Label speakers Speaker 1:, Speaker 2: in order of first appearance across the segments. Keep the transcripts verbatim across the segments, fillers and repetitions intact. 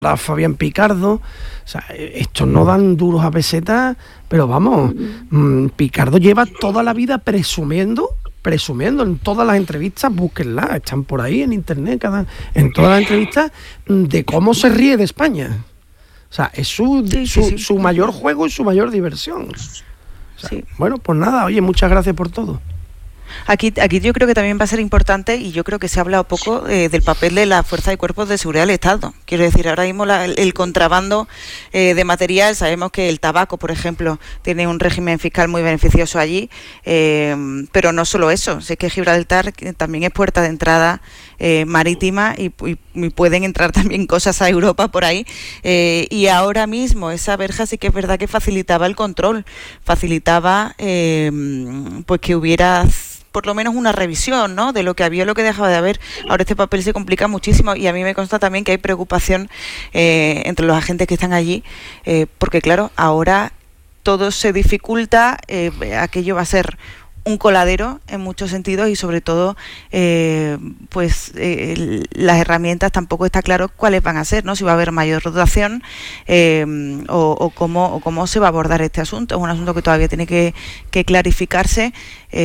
Speaker 1: a Fabián Picardo. O sea, estos no dan duros a pesetas, pero vamos, mmm, Picardo lleva toda la vida presumiendo, presumiendo en todas las entrevistas, búsquenlas, están por ahí en internet, cada, en todas las entrevistas, de cómo se ríe de España. O sea, es su, sí, su, sí, sí. su mayor juego y su mayor diversión. O sea, sí. Bueno, pues nada, oye, muchas gracias por todo.
Speaker 2: Aquí, aquí yo creo que también va a ser importante, y yo creo que se ha hablado poco eh, del papel de la Fuerza y Cuerpos de Seguridad del Estado. Quiero decir, ahora mismo la, el, el contrabando eh, de material, sabemos que el tabaco, por ejemplo, tiene un régimen fiscal muy beneficioso allí, eh, pero no solo eso, sé que Gibraltar también es puerta de entrada eh, marítima y, y, y pueden entrar también cosas a Europa por ahí, eh, y ahora mismo esa verja sí que es verdad que facilitaba el control, facilitaba eh, pues que hubiera por lo menos una revisión, ¿no?, de lo que había o lo que dejaba de haber. Ahora este papel se complica muchísimo y a mí me consta también que hay preocupación eh, entre los agentes que están allí, eh, porque claro, ahora todo se dificulta, eh, aquello va a ser un coladero en muchos sentidos y sobre todo eh, pues eh, las herramientas tampoco está claro cuáles van a ser, ¿no?, si va a haber mayor rotación eh, o, o cómo o cómo se va a abordar este asunto. Es un asunto que todavía tiene que, que clarificarse,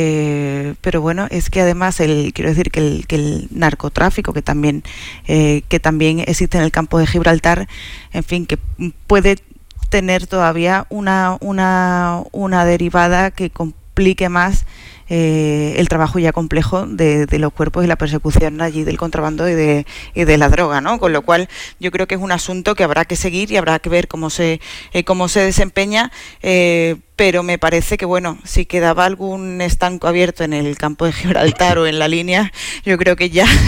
Speaker 2: eh, pero bueno, es que además el quiero decir que el, que el narcotráfico que también eh, que también existe en el campo de Gibraltar, en fin, que puede tener todavía una una una derivada que complique más eh, el trabajo ya complejo de, de los cuerpos y la persecución allí del contrabando y de, y de la droga, ¿no? Con lo cual yo creo que es un asunto que habrá que seguir y habrá que ver cómo se eh, cómo se desempeña, eh, pero me parece que, bueno, si quedaba algún estanco abierto en el campo de Gibraltar o en la línea, yo creo que ya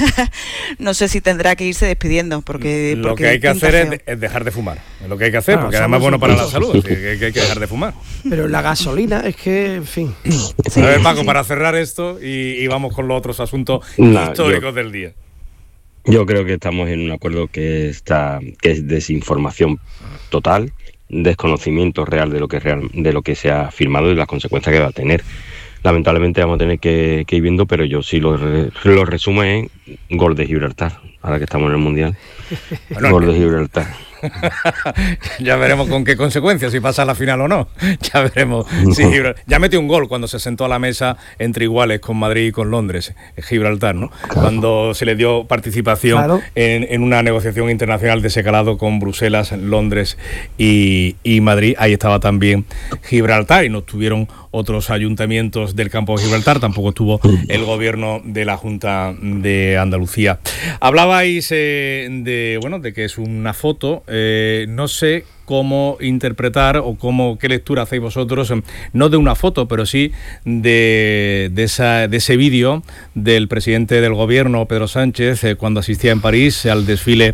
Speaker 2: no sé si tendrá que irse despidiendo, porque...
Speaker 3: Lo
Speaker 2: porque
Speaker 3: que hay que hacer es, es dejar de fumar, es lo que hay que hacer, ah, porque además es bueno para la salud, así que, que hay que dejar de fumar.
Speaker 1: Pero la gasolina es que, en fin...
Speaker 3: Sí, a ver, Paco, sí. Para cerrar esto y, y vamos con los otros asuntos no, históricos yo, del día.
Speaker 4: Yo creo que estamos en un acuerdo que está que es desinformación total, desconocimiento real de lo que real, de lo que se ha firmado y las consecuencias que va a tener. Lamentablemente vamos a tener que, que ir viendo, pero yo sí lo, lo resumo en gol de Gibraltar, ahora que estamos en el Mundial. Bueno, gol de Gibraltar.
Speaker 3: Ya veremos con qué consecuencias, si pasa a la final o no. Ya veremos. Sí, ya metió un gol cuando se sentó a la mesa entre iguales con Madrid y con Londres, Gibraltar, ¿no? Claro. Cuando se le dio participación, claro, en, en una negociación internacional de ese calado con Bruselas, Londres y, y Madrid. Ahí estaba también Gibraltar y no tuvieron otros ayuntamientos del campo de Gibraltar, tampoco estuvo el gobierno de la Junta de Andalucía. Hablabais eh, de, bueno, de que es una foto, eh, no sé cómo interpretar o cómo qué lectura hacéis vosotros, no de una foto, pero sí de, de, esa, de ese vídeo del presidente del gobierno, Pedro Sánchez, eh, cuando asistía en París al desfile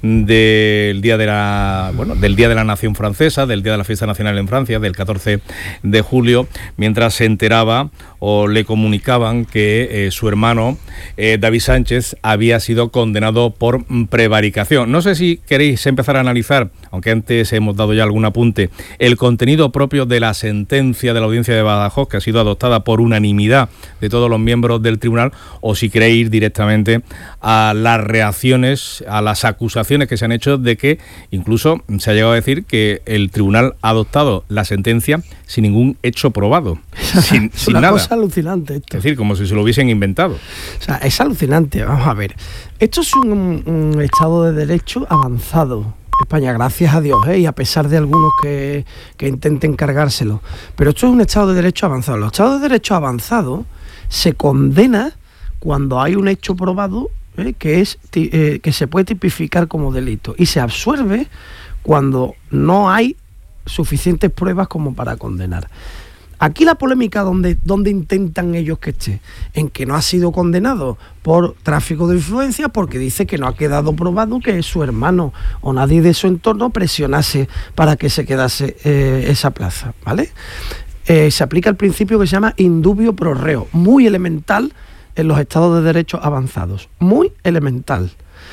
Speaker 3: del día de la bueno del Día de la Nación Francesa, del Día de la Fiesta Nacional en Francia, del catorce de julio, mientras se enteraba o le comunicaban que eh, su hermano eh, David Sánchez había sido condenado por prevaricación. No sé si queréis empezar a analizar, aunque antes hemos dado ya algún apunte, el contenido propio de la sentencia de la Audiencia de Badajoz, que ha sido adoptada por unanimidad de todos los miembros del tribunal, o si queréis ir directamente a las reacciones, a las acusaciones que se han hecho de que incluso se ha llegado a decir que el tribunal ha adoptado la sentencia sin ningún hecho probado, sin,
Speaker 1: es
Speaker 3: sin
Speaker 1: una
Speaker 3: nada.
Speaker 1: Cosa alucinante esto.
Speaker 3: Es decir, como si se lo hubiesen inventado.
Speaker 1: O sea, es alucinante. Vamos a ver. Esto es un, un Estado de Derecho avanzado. España, gracias a Dios, ¿eh? Y a pesar de algunos que, que intenten cargárselo. Pero esto es un Estado de Derecho avanzado. Los Estados de Derecho avanzados se condena cuando hay un hecho probado, ¿eh? que, es, eh, que se puede tipificar como delito. Y se absuelve cuando no hay suficientes pruebas como para condenar. Aquí la polémica, donde, donde intentan ellos que esté, en que no ha sido condenado por tráfico de influencias porque dice que no ha quedado probado que su hermano o nadie de su entorno presionase para que se quedase eh, esa plaza, ¿vale? Eh, se aplica el principio que se llama indubio pro reo, muy elemental en los estados de derecho avanzados, muy elemental.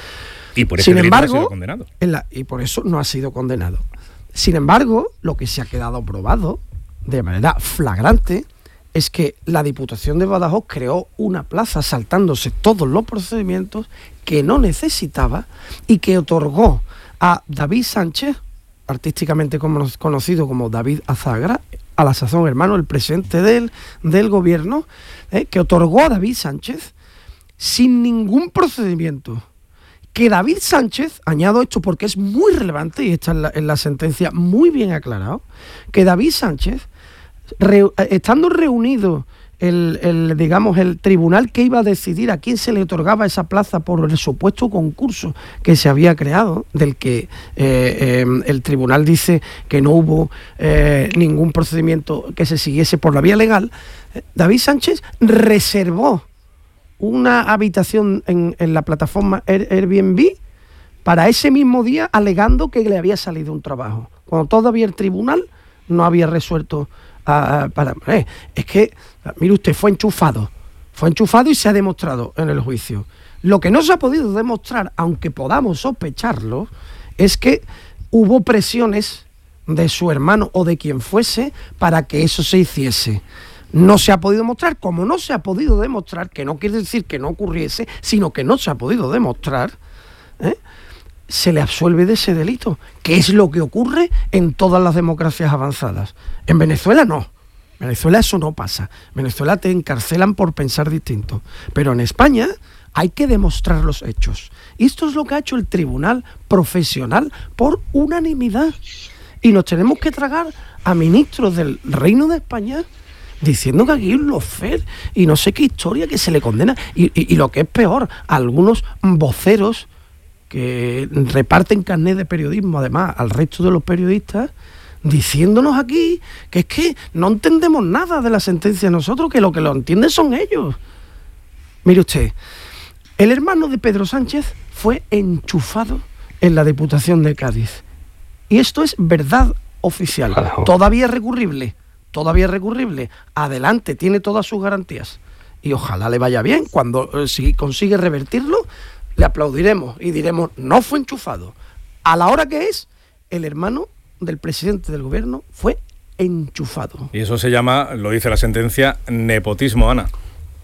Speaker 3: Y por eso
Speaker 1: Sin embargo,
Speaker 3: no ha sido condenado.
Speaker 1: En la, y por eso no ha sido condenado. Sin embargo, lo que se ha quedado probado de manera flagrante es que la Diputación de Badajoz creó una plaza saltándose todos los procedimientos que no necesitaba y que otorgó a David Sánchez, artísticamente conocido como David Azagra, a la sazón hermano, el presidente del, del gobierno, eh, que otorgó a David Sánchez sin ningún procedimiento. Que David Sánchez, añado esto porque es muy relevante y está en la, en la sentencia muy bien aclarado, que David Sánchez, re, estando reunido el, el, digamos, el tribunal que iba a decidir a quién se le otorgaba esa plaza por el supuesto concurso que se había creado, del que eh, eh, el tribunal dice que no hubo eh, ningún procedimiento que se siguiese por la vía legal, eh, David Sánchez reservó una habitación en, en la plataforma Airbnb para ese mismo día, alegando que le había salido un trabajo, cuando todavía el tribunal no había resuelto. Uh, para, eh, es que, mire usted, fue enchufado, fue enchufado y se ha demostrado en el juicio. Lo que no se ha podido demostrar, aunque podamos sospecharlo, es que hubo presiones de su hermano o de quien fuese para que eso se hiciese. No se ha podido demostrar, como no se ha podido demostrar, que no quiere decir que no ocurriese, sino que no se ha podido demostrar, ¿eh? Se le absuelve de ese delito, que es lo que ocurre en todas las democracias avanzadas. En Venezuela no, en Venezuela eso no pasa. En Venezuela te encarcelan por pensar distinto, pero en España hay que demostrar los hechos. Y esto es lo que ha hecho el tribunal profesional por unanimidad. Y nos tenemos que tragar a ministros del Reino de España diciendo que aquí hay un lawfare y no sé qué historia, que se le condena. Y, y, y lo que es peor, a algunos voceros que reparten carnet de periodismo, además, al resto de los periodistas, diciéndonos aquí que es que no entendemos nada de la sentencia nosotros, que lo que lo entienden son ellos. Mire usted, el hermano de Pedro Sánchez fue enchufado en la Diputación de Cádiz. Y esto es verdad oficial. Todavía es recurrible, todavía es recurrible. Adelante, tiene todas sus garantías. Y ojalá le vaya bien. Cuando eh, si consigue revertirlo, le aplaudiremos y diremos, no fue enchufado. A la hora que es, el hermano del presidente del gobierno fue enchufado.
Speaker 3: Y eso se llama, lo dice la sentencia, nepotismo, Ana.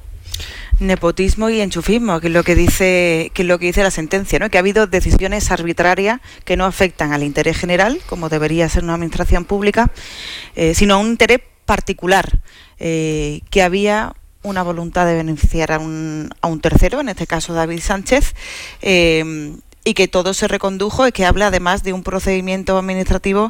Speaker 2: Nepotismo y enchufismo, que es lo que dice, que es lo que dice la sentencia, ¿no? Que ha habido decisiones arbitrarias que no afectan al interés general, como debería ser una administración pública, eh, sino a un interés particular, eh, que había una voluntad de beneficiar a un, a un tercero, en este caso David Sánchez, eh, y que todo se recondujo, y que habla además de un procedimiento administrativo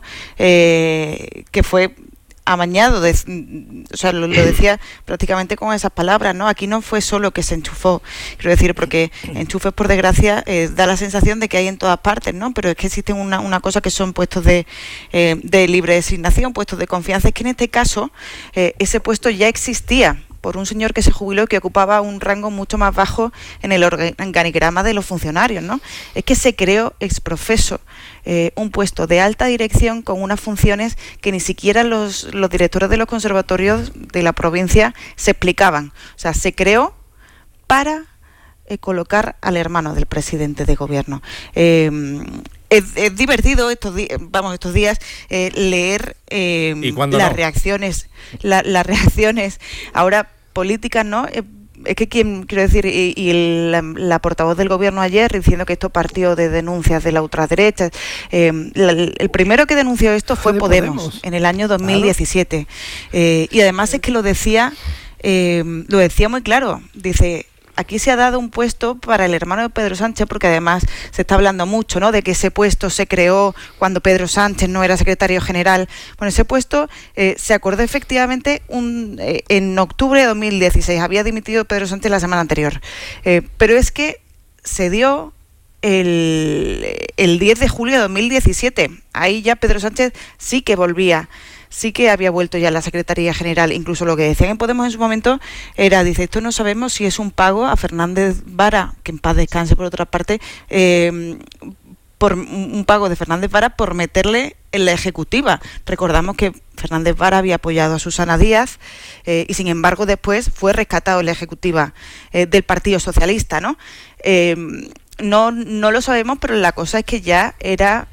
Speaker 2: eh, que fue amañado, de, o sea, lo, lo decía prácticamente con esas palabras, ¿no? Aquí no fue solo que se enchufó, quiero decir, porque enchufes, por desgracia, eh, da la sensación de que hay en todas partes, ¿no? Pero es que existen una, una cosa que son puestos de, eh, de libre designación, puestos de confianza. Es que en este caso eh, ese puesto ya existía por un señor que se jubiló y que ocupaba un rango mucho más bajo en el organigrama de los funcionarios, ¿no? Es que se creó ex profeso eh, un puesto de alta dirección con unas funciones que ni siquiera los, los directores de los conservatorios de la provincia se explicaban. O sea, se creó para eh, colocar al hermano del presidente de gobierno. Eh, Es, es divertido estos días, vamos, estos días eh, leer eh, las
Speaker 3: no?
Speaker 2: reacciones, la, las reacciones ahora políticas, ¿no? Eh, es que quien, quiero decir, y, y el, la, la portavoz del gobierno ayer diciendo que esto partió de denuncias de la ultraderecha. Eh, la, el primero que denunció esto fue de Podemos, Podemos en el año dos mil diecisiete. Claro. Eh, y además es que lo decía, eh, lo decía muy claro, dice: aquí se ha dado un puesto para el hermano de Pedro Sánchez, porque además se está hablando mucho, ¿no?, de que ese puesto se creó cuando Pedro Sánchez no era secretario general. Bueno, ese puesto eh, se acordó efectivamente un, eh, en octubre de dos mil dieciséis. Había dimitido Pedro Sánchez la semana anterior. Eh, pero es que se dio el, el diez de julio de dos mil diecisiete. Ahí ya Pedro Sánchez sí que volvía. Sí que había vuelto ya a la Secretaría General. Incluso lo que decían en Podemos en su momento era, dice, esto no sabemos si es un pago a Fernández Vara, que en paz descanse por otra parte, eh, por un pago de Fernández Vara por meterle en la ejecutiva. Recordamos que Fernández Vara había apoyado a Susana Díaz eh, y sin embargo después fue rescatado en la ejecutiva eh, del Partido Socialista, ¿no? Eh, no, no lo sabemos, pero la cosa es que ya era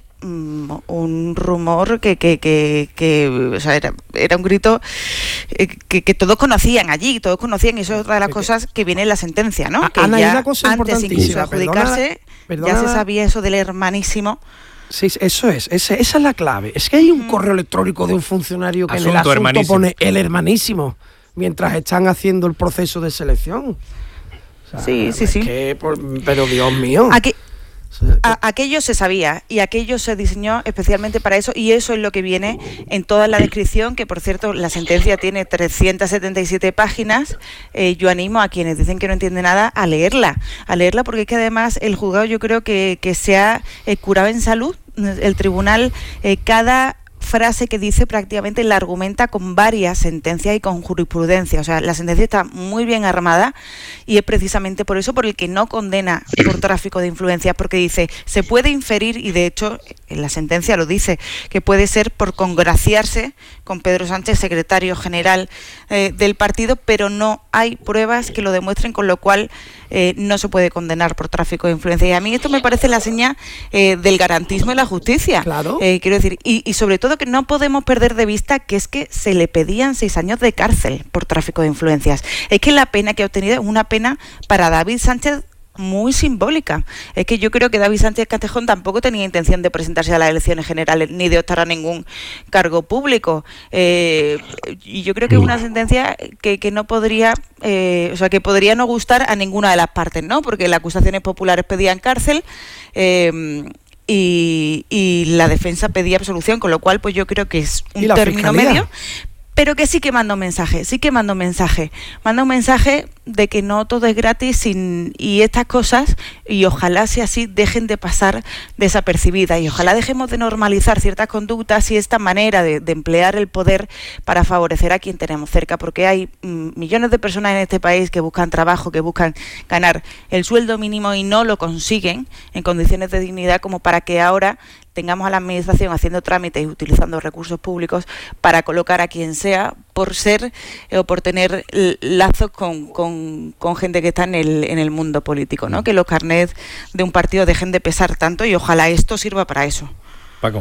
Speaker 2: un rumor que que, que, que o sea, era, era un grito eh, que, que todos conocían allí, todos conocían, y eso es otra de las cosas que viene en la sentencia, ¿no?
Speaker 1: A,
Speaker 2: que
Speaker 1: Ana,
Speaker 2: ya
Speaker 1: hay una cosa
Speaker 2: antes incluso de adjudicarse,
Speaker 1: Perdona,
Speaker 2: ya se sabía eso del hermanísimo.
Speaker 1: Sí, eso es, ese, esa es la clave. Es que hay un correo electrónico de un funcionario que
Speaker 3: Asunto
Speaker 1: en el asunto
Speaker 3: hermanísimo.
Speaker 1: pone el hermanísimo mientras están haciendo el proceso de selección. O sea,
Speaker 2: Sí, sí,
Speaker 1: es
Speaker 2: sí.
Speaker 1: que, por, pero Dios mío.
Speaker 2: Aquí,
Speaker 1: O sea, que-
Speaker 2: A, aquello se sabía y aquello se diseñó especialmente para eso, y eso es lo que viene en toda la descripción, que por cierto la sentencia tiene trescientas setenta y siete páginas. Eh, yo animo a quienes dicen que no entienden nada a leerla, a leerla porque es que además el juzgado yo creo que, que se ha eh, curado en salud. El tribunal, eh, cada frase que dice prácticamente la argumenta con varias sentencias y con jurisprudencia. O sea, la sentencia está muy bien armada y es precisamente por eso por el que no condena por tráfico de influencias, porque dice, se puede inferir, y de hecho en la sentencia lo dice, que puede ser por congraciarse con Pedro Sánchez, secretario general eh, del partido, pero no hay pruebas que lo demuestren, con lo cual eh, no se puede condenar por tráfico de influencias. Y a mí esto me parece la seña eh, del garantismo y la justicia.
Speaker 1: Claro.
Speaker 2: Eh, quiero decir, y, y sobre todo que no podemos perder de vista que es que se le pedían seis años de cárcel por tráfico de influencias. Es que la pena que ha obtenido es una pena para David Sánchez muy simbólica. Es que yo creo que David Sánchez Castejón tampoco tenía intención de presentarse a las elecciones generales ni de optar a ningún cargo público. Eh, y yo creo que es una sentencia que, que no podría, eh, o sea, que podría no gustar a ninguna de las partes, ¿no? Porque las acusaciones populares pedían cárcel. Eh, Y, y la defensa pedía absolución, con lo cual pues yo creo que es un término
Speaker 1: fiscalía?
Speaker 2: medio, pero que sí que manda un mensaje, sí que manda un mensaje, manda un mensaje de que no todo es gratis sin, y estas cosas, y ojalá sea así, dejen de pasar desapercibidas, y ojalá dejemos de normalizar ciertas conductas y esta manera de, de emplear el poder para favorecer a quien tenemos cerca, porque hay mm, millones de personas en este país que buscan trabajo, que buscan ganar el sueldo mínimo y no lo consiguen en condiciones de dignidad como para que ahora tengamos a la administración haciendo trámites y utilizando recursos públicos para colocar a quien sea por ser eh, o por tener l- lazos con, con, con gente que está en el, en el mundo político, ¿no? Que los carnets de un partido dejen de pesar tanto y ojalá esto sirva para eso.
Speaker 3: Paco.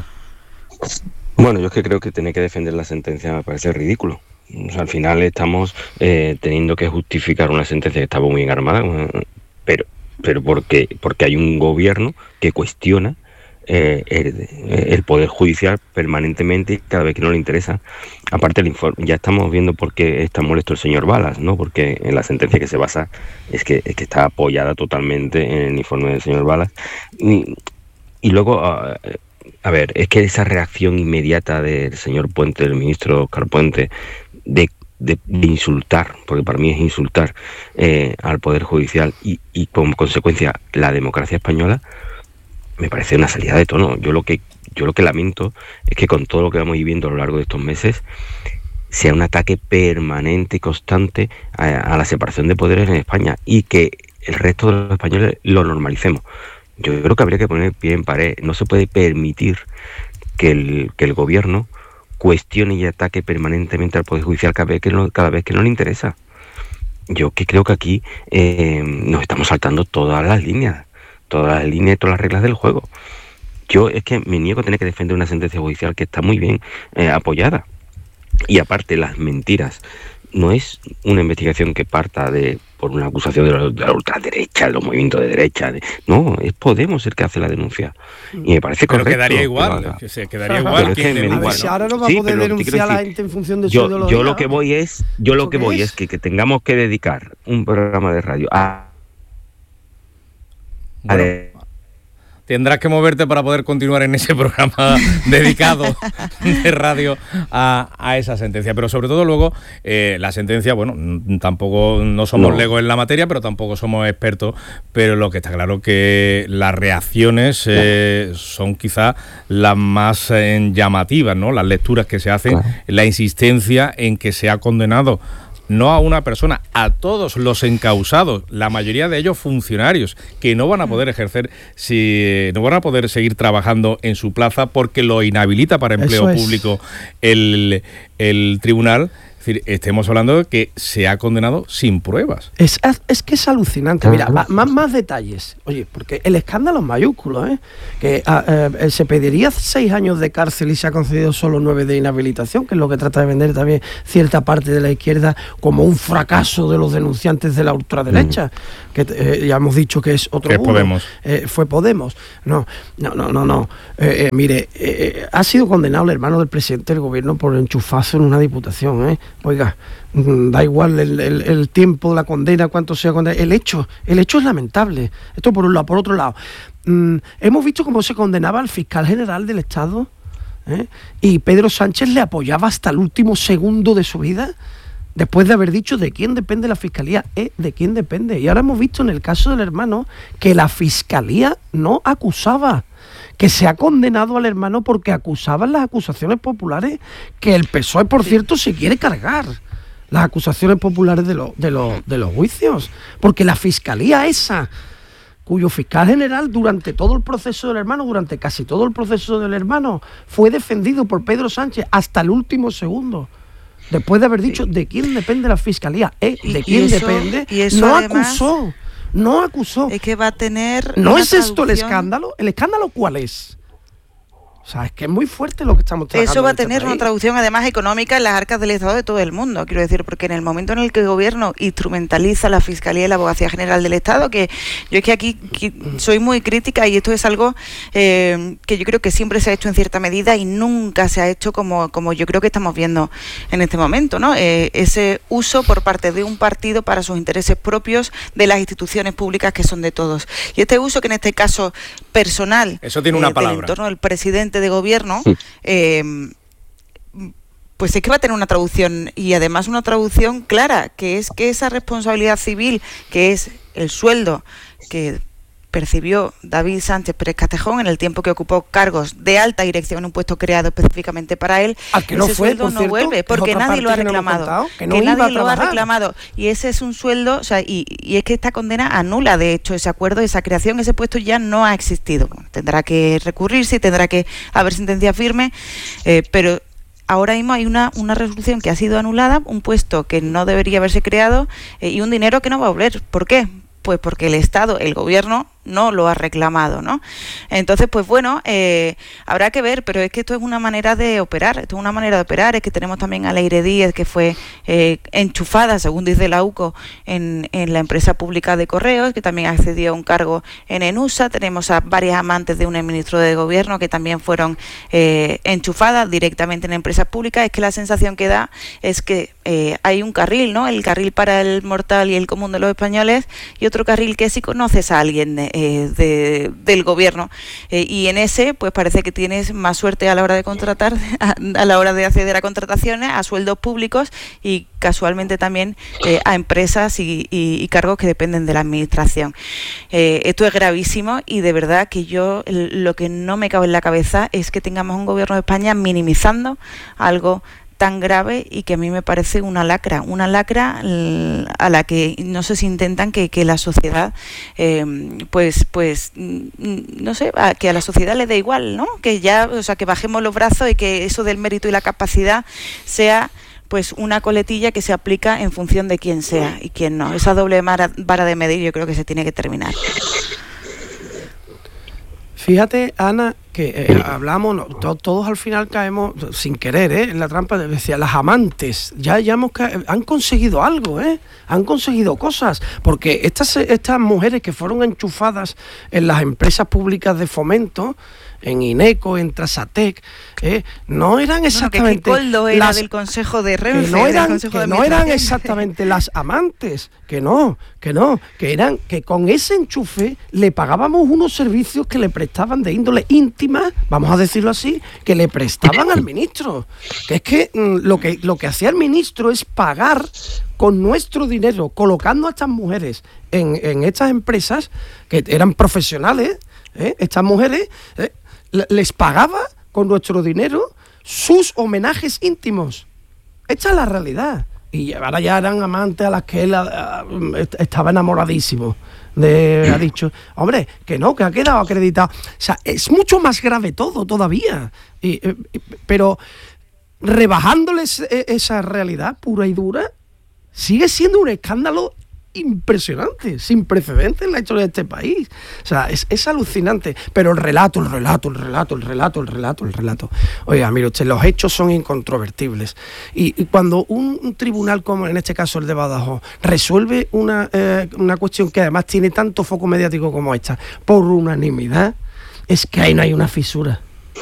Speaker 4: Bueno, yo es que creo que tener que defender la sentencia me parece ridículo. O sea, al final estamos eh, teniendo que justificar una sentencia que estaba muy bien armada, pero, pero porque, porque hay un gobierno que cuestiona Eh, el, el Poder Judicial permanentemente y cada vez que no le interesa. Aparte, el informe, ya estamos viendo por qué está molesto el señor Balas, ¿no? Porque en la sentencia que se basa es que, es que está apoyada totalmente en el informe del señor Balas. Y, y luego, a, a ver, es que esa reacción inmediata del señor Puente, del ministro Óscar Puente, de De, de insultar, porque para mí es insultar eh, al Poder Judicial y, y como consecuencia la democracia española, me parece una salida de tono. Yo lo que yo lo que lamento es que con todo lo que vamos viviendo a lo largo de estos meses sea un ataque permanente y constante a, a la separación de poderes en España y que el resto de los españoles lo normalicemos. Yo creo que habría que poner pie en pared. No se puede permitir que el, que el gobierno cuestione y ataque permanentemente al Poder Judicial cada vez que no, cada vez que no le interesa. Yo que creo que aquí eh, nos estamos saltando todas las líneas. todas las líneas y todas las reglas del juego. Yo es que me niego a tener que defender una sentencia judicial que está muy bien eh, apoyada. Y aparte, las mentiras. No es una investigación que parta de por una acusación de la, de la ultraderecha, los movimientos de derecha. De, no, es Podemos el que hace la denuncia. Y me parece
Speaker 3: Pero
Speaker 4: correcto.
Speaker 3: quedaría
Speaker 4: que
Speaker 3: igual,
Speaker 4: lo haga.
Speaker 3: que se quedaría
Speaker 4: Pero
Speaker 3: igual.
Speaker 4: es que
Speaker 3: quien
Speaker 4: me da
Speaker 3: denuncia.
Speaker 1: A ver
Speaker 4: igual,
Speaker 1: si ahora no va
Speaker 4: Sí,
Speaker 1: a poder
Speaker 4: pero te quiero
Speaker 1: denunciar a la
Speaker 4: decir,
Speaker 1: gente en función de su
Speaker 4: Yo,
Speaker 1: ideología.
Speaker 4: yo lo que voy es, yo lo
Speaker 1: ¿Eso
Speaker 4: que
Speaker 1: qué
Speaker 4: voy
Speaker 1: es?
Speaker 4: es que, que tengamos que dedicar un programa de radio a
Speaker 3: Bueno,
Speaker 4: de-
Speaker 3: tendrás que moverte para poder continuar en ese programa dedicado de radio a, a esa sentencia. Pero sobre todo luego, eh, la sentencia, bueno, n- tampoco no somos
Speaker 4: No.
Speaker 3: legos en la materia, pero tampoco somos expertos, pero lo que está claro que las reacciones eh, son quizá las más eh, llamativas, ¿no? Las lecturas que se hacen,
Speaker 4: Claro.
Speaker 3: la insistencia en que se ha condenado no a una persona, a todos los encausados, la mayoría de ellos funcionarios, que no van a poder ejercer, si no van a poder seguir trabajando en su plaza porque lo inhabilita para empleo
Speaker 1: Eso es.
Speaker 3: público el, el tribunal. Es decir, estemos hablando de que se ha condenado sin pruebas.
Speaker 1: Es, es que es alucinante. Mira, más, más detalles. Oye, porque el escándalo es mayúsculo, ¿eh? Que a, eh, se pediría seis años de cárcel y se ha concedido solo nueve de inhabilitación, que es lo que trata de vender también cierta parte de la izquierda como un fracaso de los denunciantes de la ultraderecha, mm. que eh, ya hemos dicho que es otro
Speaker 3: que
Speaker 1: uno.
Speaker 3: Podemos.
Speaker 1: Eh, fue Podemos. No, no, no, no. no. Eh, eh, mire, eh, ha sido condenado el hermano del presidente del gobierno por enchufazo en una diputación, ¿eh? Oiga, da igual el, el, el tiempo de la condena, cuánto sea condena. El hecho, el hecho es lamentable. Esto por un lado. Por otro lado, mmm, hemos visto cómo se condenaba al fiscal general del Estado, ¿eh? Y Pedro Sánchez le apoyaba hasta el último segundo de su vida, después de haber dicho de quién depende la fiscalía, ¿eh? De quién depende. Y ahora hemos visto en el caso del hermano que la fiscalía no acusaba, que se ha condenado al hermano porque acusaban las acusaciones populares, que el P S O E, por cierto, se quiere cargar las acusaciones populares de, lo, de, lo, de los juicios, porque la fiscalía esa, cuyo fiscal general durante todo el proceso del hermano, durante casi todo el proceso del hermano, fue defendido por Pedro Sánchez hasta el último segundo, después de haber dicho de quién depende la fiscalía, ¿eh? De quién eso, depende, y eso no además, acusó. No acusó.
Speaker 2: Es que va a tener.
Speaker 1: ¿No es esto el escándalo? ¿El escándalo cuál es? O sea, es que es muy fuerte lo que estamos tratando.
Speaker 2: Eso va a
Speaker 1: este
Speaker 2: tener
Speaker 1: país.
Speaker 2: Una traducción además económica en las arcas del Estado de todo el mundo, quiero decir, porque en el momento en el que el gobierno instrumentaliza la Fiscalía y la Abogacía General del Estado, que yo es que aquí que soy muy crítica y esto es algo eh, que yo creo que siempre se ha hecho en cierta medida y nunca se ha hecho como, como yo creo que estamos viendo en este momento, ¿no? Eh, ese uso por parte de un partido para sus intereses propios de las instituciones públicas que son de todos. Y este uso que en este caso personal,
Speaker 3: eso tiene una
Speaker 2: eh,
Speaker 3: palabra,
Speaker 2: del entorno del presidente de gobierno, eh, pues es que va a tener una traducción y además una traducción clara, que es que esa responsabilidad civil, que es el sueldo que percibió David Sánchez Pérez Castejón en el tiempo que ocupó cargos de alta dirección en un puesto creado específicamente para él,
Speaker 1: que no
Speaker 2: ese
Speaker 1: fue,
Speaker 2: sueldo no
Speaker 1: cierto,
Speaker 2: vuelve, porque nadie lo ha reclamado, contado, que, no que nadie lo ha reclamado, y ese es un sueldo, o sea, y, y es que esta condena anula de hecho ese acuerdo, esa creación, ese puesto ya no ha existido. Bueno, tendrá que recurrirse y tendrá que haber sentencia firme, eh, pero ahora mismo hay una, una resolución que ha sido anulada, un puesto que no debería haberse creado, eh, y un dinero que no va a volver. ¿Por qué? Pues porque el Estado, el gobierno, no lo ha reclamado, ¿no? Entonces, pues bueno, eh, habrá que ver, pero es que esto es una manera de operar, esto es una manera de operar, es que tenemos también a Leire Díez, que fue eh, enchufada, según dice la U C O, en, en la empresa pública de Correos, que también accedió a un cargo en ENUSA, tenemos a varias amantes de un ministro de gobierno que también fueron eh, enchufadas directamente en empresas públicas. Es que la sensación que da es que eh, hay un carril, ¿no? El carril para el mortal y el común de los españoles, y otro carril que si conoces a alguien de, Eh, de, del gobierno, eh, y en ese pues parece que tienes más suerte a la hora de contratar, a, a la hora de acceder a contrataciones, a sueldos públicos y casualmente también eh, a empresas y, y, y cargos que dependen de la administración. Eh, esto es gravísimo y de verdad que yo lo que no me cabe en la cabeza es que tengamos un gobierno de España minimizando algo tan grave y que a mí me parece una lacra, una lacra a la que no sé si intentan que, que la sociedad, eh, pues, pues, no sé, a, que a la sociedad le dé igual, ¿no? Que ya, o sea, que bajemos los brazos y que eso del mérito y la capacidad sea pues una coletilla que se aplica en función de quién sea y quién no. Esa doble vara, vara de medir yo creo que se tiene que terminar.
Speaker 1: Fíjate, Ana, que eh, hablamos, no, to, todos al final caemos sin querer, ¿eh? En la trampa, de, decía, las amantes, ya, ya hemos ca- han conseguido algo, ¿eh? Han conseguido cosas, porque estas, estas mujeres que fueron enchufadas en las empresas públicas de fomento, en INECO, en Trasatec, eh, no eran exactamente...
Speaker 2: Bueno, que Coldo era las, del Consejo de Renfe,
Speaker 1: que no eran,
Speaker 2: Consejo
Speaker 1: que
Speaker 2: de
Speaker 1: no eran exactamente las amantes, que no, que no, que eran, que con ese enchufe le pagábamos unos servicios que le prestaban de índole íntima, vamos a decirlo así, que le prestaban al ministro. Que es que mm, lo que lo que hacía el ministro es pagar con nuestro dinero, colocando a estas mujeres en, en estas empresas, que eran profesionales, ¿eh? Estas mujeres... ¿eh? les pagaba con nuestro dinero sus homenajes íntimos. Esta es la realidad. Y ahora ya eran amantes a las que él uh, estaba enamoradísimo. De, ha dicho, hombre, que no, que ha quedado acreditado. O sea, es mucho más grave todo todavía. Y, y, pero rebajándoles esa realidad pura y dura, sigue siendo un escándalo impresionante, sin precedentes en la historia de este país. O sea, es, es alucinante. Pero el relato, el relato, el relato, el relato, el relato, el relato. Oiga, mire usted, los hechos son incontrovertibles. Y, y cuando un, un tribunal, como en este caso el de Badajoz, resuelve una, eh, una cuestión que además tiene tanto foco mediático como esta, por unanimidad, es que ahí no hay una fisura.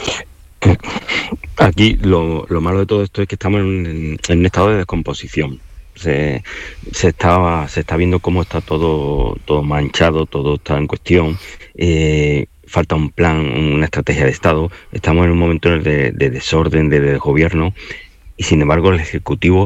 Speaker 4: Aquí lo, lo malo de todo esto es que estamos en, en un estado de descomposición. Se, se, está, se está viendo cómo está todo, todo manchado, todo está en cuestión. Eh, falta un plan, una estrategia de Estado. Estamos en un momento de, de desorden, de, de gobierno, y sin embargo el Ejecutivo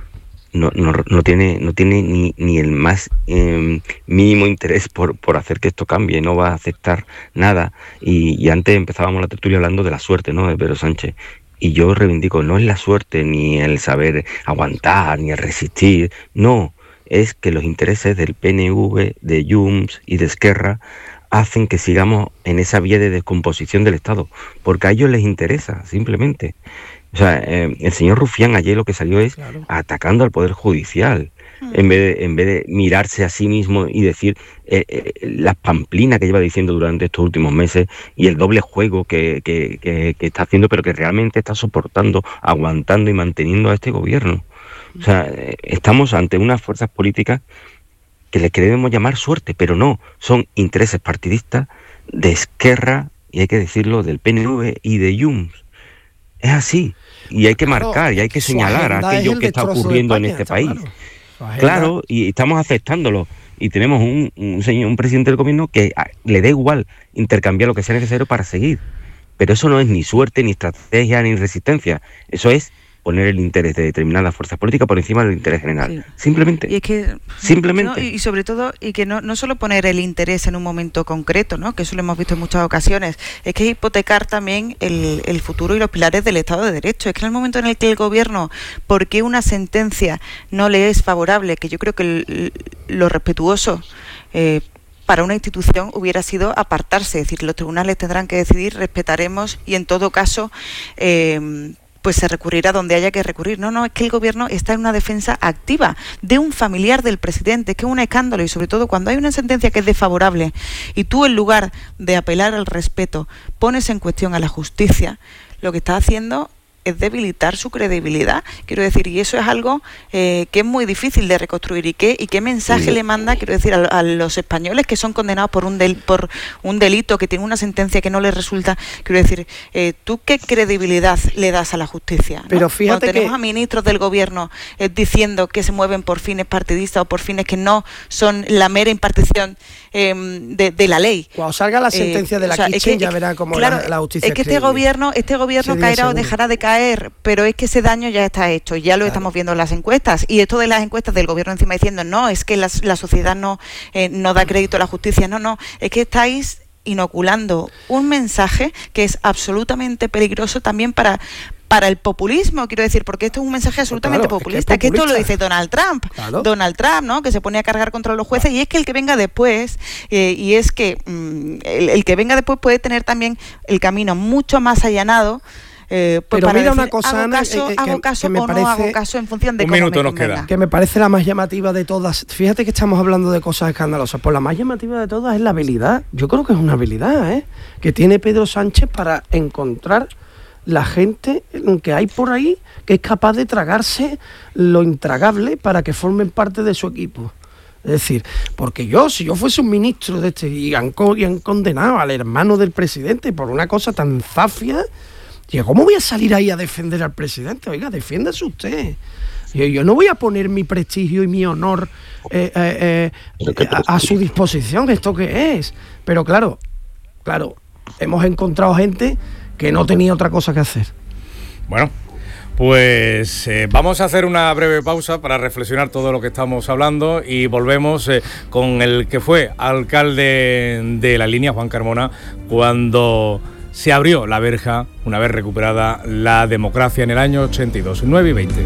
Speaker 4: no, no, no tiene, no tiene ni, ni el más eh, mínimo interés por, por hacer que esto cambie. No va a aceptar nada. Y, y antes empezábamos la tertulia hablando de la suerte, ¿no?, de Pedro Sánchez. Y yo reivindico, no es la suerte, ni el saber aguantar, ni el resistir, no, es que los intereses del P N V, de Junts y de Esquerra hacen que sigamos en esa vía de descomposición del Estado, porque a ellos les interesa, simplemente. O sea, eh, el señor Rufián ayer lo que salió es claro. atacando al Poder Judicial, mm. en vez de, en vez de mirarse a sí mismo y decir eh, eh, las pamplinas que lleva diciendo durante estos últimos meses y el doble juego que, que, que, que está haciendo, pero que realmente está soportando, aguantando y manteniendo a este gobierno. O sea, eh, estamos ante unas fuerzas políticas que les queremos llamar suerte, pero no, son intereses partidistas de Esquerra, y hay que decirlo, del P N V y de Junts. Es así, y hay que claro, marcar, y hay que señalar aquello que está ocurriendo España, en este país. Claro. claro, y estamos aceptándolo. Y tenemos un, un señor, un presidente del gobierno que a, le da igual intercambiar lo que sea necesario para seguir. Pero eso no es ni suerte, ni estrategia, ni resistencia. Eso es poner el interés de determinadas fuerzas políticas por encima del interés general. Sí. Simplemente.
Speaker 2: Y es que simplemente. ¿no? Y sobre todo, y que no, no solo poner el interés en un momento concreto, ¿no?, que eso lo hemos visto en muchas ocasiones, es que hipotecar también el, el futuro y los pilares del Estado de Derecho. Es que en el momento en el que el gobierno, porque una sentencia no le es favorable, que yo creo que el, lo respetuoso eh, para una institución hubiera sido apartarse, es decir, los tribunales tendrán que decidir, respetaremos y en todo caso eh, pues se recurrirá donde haya que recurrir. No, no, es que el gobierno está en una defensa activa de un familiar del presidente, que es un escándalo, y sobre todo cuando hay una sentencia que es desfavorable y tú, en lugar de apelar al respeto, pones en cuestión a la justicia, lo que está haciendo es debilitar su credibilidad, quiero decir, y eso es algo eh, que es muy difícil de reconstruir. ¿Y qué, y qué mensaje sí. le manda, quiero decir, a, a los españoles que son condenados por un del, por un delito, que tienen una sentencia que no les resulta? Quiero decir, eh, ¿tú qué credibilidad le das a la justicia, ¿no?
Speaker 1: Pero fíjate
Speaker 2: Cuando tenemos
Speaker 1: que...
Speaker 2: a ministros del gobierno eh, diciendo que se mueven por fines partidistas o por fines que no son la mera impartición eh, de, de la ley.
Speaker 1: Cuando salga la sentencia eh, de la o sea, Kitchen, es que, ya verá cómo claro, la, la justicia
Speaker 2: es que este gobierno, este gobierno caerá o dejará de caer, pero es que ese daño ya está hecho, ya lo claro. estamos viendo en las encuestas, y esto de las encuestas del gobierno encima diciendo no, es que la, la sociedad no, eh, no da crédito a la justicia, no, no, es que estáis inoculando un mensaje que es absolutamente peligroso también para para el populismo, quiero decir, porque esto es un mensaje absolutamente claro, populista, es que, es populista. que esto lo dice Donald Trump, claro. Donald Trump, ¿no?, que se pone a cargar contra los jueces, y es que el que venga después, eh, y es que mmm, el, el que venga después puede tener también el camino mucho más allanado. Eh, pues
Speaker 1: pero
Speaker 2: para
Speaker 1: mira
Speaker 2: decir,
Speaker 1: una cosa,
Speaker 2: hago
Speaker 1: Ana,
Speaker 2: caso,
Speaker 1: eh,
Speaker 2: hago
Speaker 1: que,
Speaker 2: caso
Speaker 1: que me
Speaker 2: o
Speaker 1: parece,
Speaker 2: no hago caso en función de
Speaker 3: un
Speaker 2: cómo
Speaker 3: minuto
Speaker 2: me
Speaker 3: nos
Speaker 2: convenga.
Speaker 3: queda.
Speaker 1: Que me parece la más llamativa de todas. Fíjate que estamos hablando de cosas escandalosas, pues la más llamativa de todas es la habilidad. Yo creo que es una habilidad, ¿eh?, que tiene Pedro Sánchez para encontrar la gente que hay por ahí que es capaz de tragarse lo intragable para que formen parte de su equipo. Es decir, porque yo, si yo fuese un ministro de este y han, y han condenado al hermano del presidente por una cosa tan zafia, ¿cómo voy a salir ahí a defender al presidente? Oiga, defiéndase usted. Yo, yo no voy a poner mi prestigio y mi honor eh, eh, eh, a, a su disposición. ¿Esto qué es? Pero claro, claro, hemos encontrado gente que no tenía otra cosa que hacer.
Speaker 3: Bueno, pues eh, vamos a hacer una breve pausa para reflexionar todo lo que estamos hablando y volvemos eh, con el que fue alcalde de La Línea, Juan Carmona, cuando se abrió la verja una vez recuperada la democracia en el año ochenta y dos, nueve y veinte.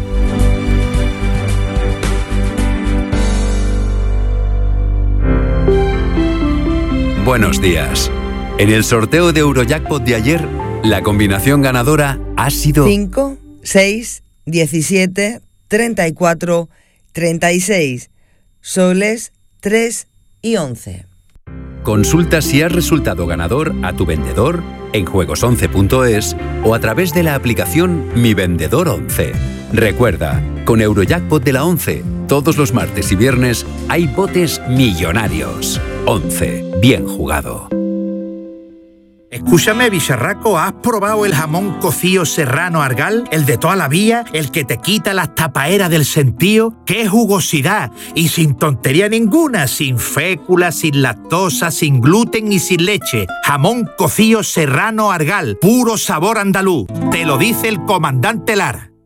Speaker 5: Buenos días. En el sorteo de Eurojackpot de ayer, la combinación ganadora ha sido
Speaker 6: cinco, seis, diecisiete, treinta y cuatro, treinta y seis, soles tres y once.
Speaker 5: Consulta si has resultado ganador a tu vendedor en juegos once punto es o a través de la aplicación Mi Vendedor once. Recuerda, con Eurojackpot de la once, todos los martes y viernes hay botes millonarios. once. Bien jugado.
Speaker 7: Escúchame, bicharraco, ¿has probado el jamón cocido serrano Argal? El de toda la vida, el que te quita las tapaeras del sentío. ¡Qué jugosidad! Y sin tontería ninguna, sin fécula, sin lactosa, sin gluten y sin leche. Jamón cocido serrano Argal, puro sabor andaluz. Te lo dice el comandante Lara.